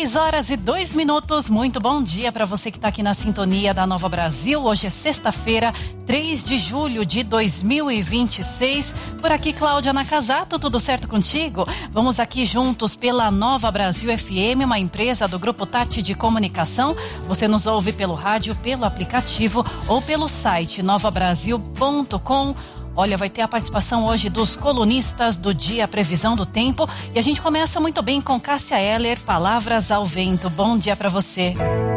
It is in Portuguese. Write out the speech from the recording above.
6h02. Muito bom dia para você que está aqui na sintonia da Nova Brasil. Hoje é sexta-feira, 3 de julho de 2026. Por aqui, Cláudia Nakazato, tudo certo contigo? Vamos aqui juntos pela Nova Brasil FM, uma empresa do Grupo Tati de Comunicação. Você nos ouve pelo rádio, pelo aplicativo ou pelo site novabrasil.com. Olha, vai ter a participação hoje dos colunistas do dia, previsão do tempo, e a gente começa muito bem com Cássia Eller, Palavras ao Vento. Bom dia para você.